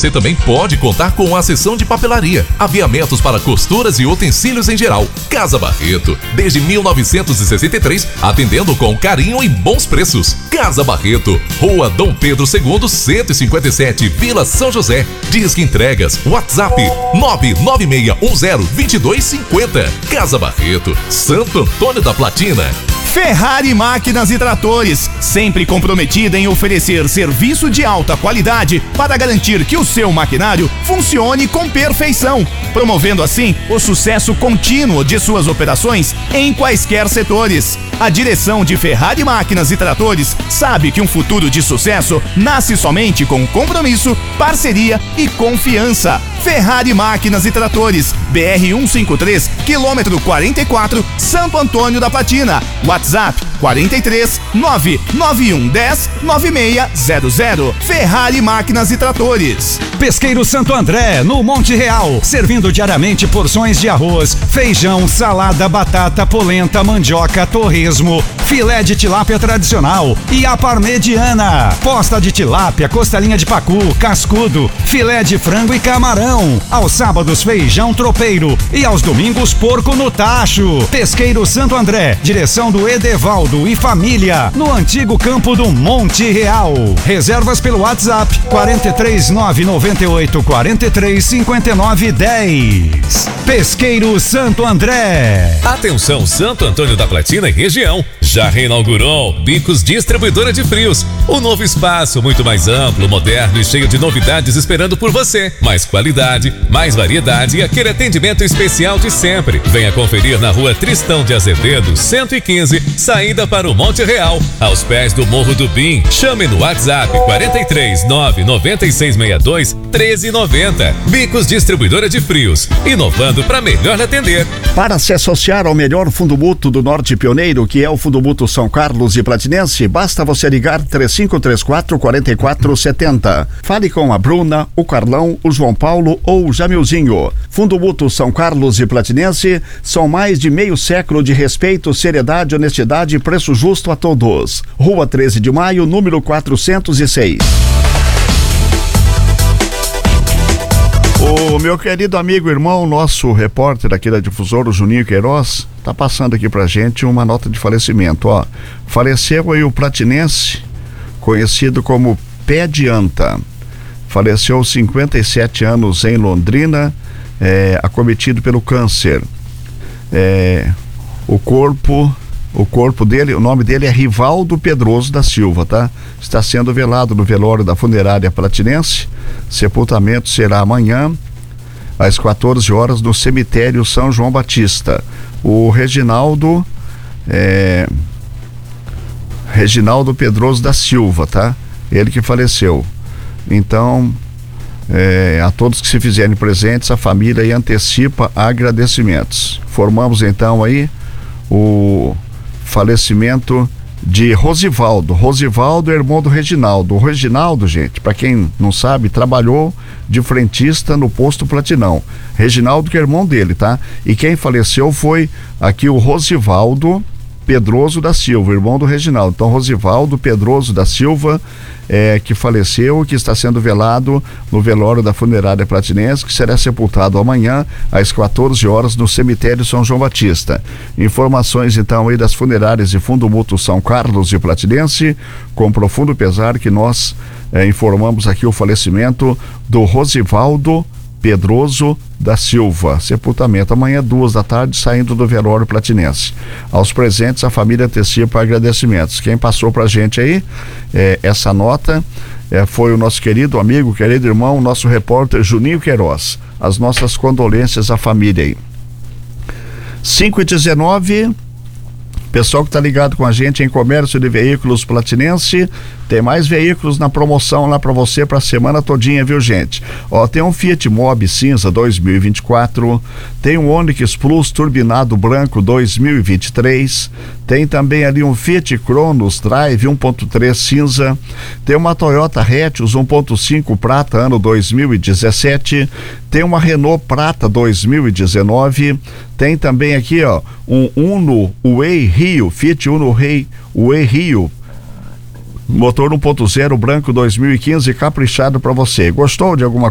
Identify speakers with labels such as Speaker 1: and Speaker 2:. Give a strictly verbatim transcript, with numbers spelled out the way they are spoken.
Speaker 1: você também pode contar com a seção de papelaria, aviamentos para costuras e utensílios em geral. Casa Barreto, desde mil novecentos e sessenta e três, atendendo com carinho e bons preços. Casa Barreto, Rua Dom Pedro segundo, cento e cinquenta e sete, Vila São José. Disque entregas, WhatsApp nove nove seis um zero dois dois cinco zero. Casa Barreto, Santo Antônio da Platina.
Speaker 2: Ferrari Máquinas e Tratores, sempre comprometida em oferecer serviço de alta qualidade para garantir que o seu maquinário funcione com perfeição, promovendo assim o sucesso contínuo de suas operações em quaisquer setores. A direção de Ferrari Máquinas e Tratores sabe que um futuro de sucesso nasce somente com compromisso, parceria e confiança. Ferrari Máquinas e Tratores, B R cento e cinquenta e três, quilômetro quarenta e quatro, Santo Antônio da Platina. WhatsApp quarenta e três, nove nove um dez, nove seis zero zero. Ferrari Máquinas e Tratores.
Speaker 3: Pesqueiro Santo André, no Monte Real, servindo diariamente porções de arroz, feijão, salada, batata, polenta, mandioca, torresmo, filé de tilápia tradicional e a parmegiana. Posta de tilápia, costelinha de pacu, cascudo, filé de frango e camarão. Aos sábados, feijão tropeiro e aos domingos, porco no tacho. Pesqueiro Santo André, direção do Edevaldo e família, no antigo campo do Monte Real. Reservas pelo WhatsApp quarenta e três, nove nove oito, quarenta e três, cinquenta e nove, dez. Pesqueiro Santo André.
Speaker 4: Atenção, Santo Antônio da Platina e região. Já reinaugurou Bicos Distribuidora de Frios. Um novo espaço muito mais amplo, moderno e cheio de novidades esperando por você. Mais qualidade, mais variedade e aquele atendimento especial de sempre. Venha conferir na Rua Tristão de Azevedo, cento e quinze, saída para o Monte Real, aos pés do Morro do Bim. Chame no WhatsApp quarenta e três, nove nove seis seis dois, treze noventa. Bicos Distribuidora de Frios, inovando para melhor atender.
Speaker 5: Para se associar ao melhor fundo mútuo do Norte Pioneiro, que é o Fundo Mútuo São Carlos e Platinense, basta você ligar três cinco três quatro, quatro quatro sete zero. Fale com a Bruna, o Carlão, o João Paulo ou o Jamilzinho. Fundo Mútuo São Carlos e Platinense são mais de meio século de respeito, seriedade, honestidade e preço justo a todos. Rua treze de maio, número quatrocentos e seis. O meu querido amigo, irmão, nosso repórter aqui da Difusora, o Juninho Queiroz, tá passando aqui pra gente uma nota de falecimento, ó. Faleceu aí o platinense, conhecido como Pé de Anta. Faleceu aos cinquenta e sete anos em Londrina, é, acometido pelo câncer. É, o corpo, o corpo dele, o nome dele é Rivaldo Pedroso da Silva, tá? Está sendo velado no velório da funerária platinense. Sepultamento será amanhã, às quatorze horas, no cemitério São João Batista. O Reginaldo, é, Reginaldo Pedroso da Silva, tá? Ele que faleceu. Então, é, a todos que se fizerem presentes, a família aí antecipa agradecimentos. Formamos então aí o falecimento de Rosivaldo. Rosivaldo é irmão do Reginaldo. O Reginaldo, gente, para quem não sabe, trabalhou de frentista no posto Platinão. Reginaldo que é irmão dele, tá? E quem faleceu foi aqui o Rosivaldo Pedroso da Silva, irmão do Reginaldo. Então, Rosivaldo Pedroso da Silva, é, que faleceu, que está sendo velado no velório da funerária platinense, que será sepultado amanhã às quatorze horas no cemitério São João Batista. Informações então aí das funerárias de Fundo Mútuo São Carlos e Platinense, com profundo pesar que nós é, informamos aqui o falecimento do Rosivaldo Pedroso da Silva. Sepultamento amanhã, duas da tarde, saindo do velório platinense. Aos presentes, a família antecipa agradecimentos. Quem passou pra gente aí é, essa nota é, foi o nosso querido amigo, querido irmão, nosso repórter Juninho Queiroz. As nossas condolências à família aí. cinco e dezenove. Pessoal que está ligado com a gente em comércio de veículos platinense, tem mais veículos na promoção lá para você para a semana todinha, viu, gente? Ó, tem um Fiat Mobi cinza dois mil e vinte e quatro, tem um Onix Plus turbinado branco dois mil e vinte e três, tem também ali um Fiat Cronos Drive um ponto três cinza, tem uma Toyota Etios um ponto cinco prata ano dois mil e dezessete, tem uma Renault Prata dois mil e dezenove, tem também aqui, ó, um Uno Way Rio, Fiat Uno Way, Way Rio, motor um ponto zero branco dois mil e quinze, caprichado para você. Gostou de alguma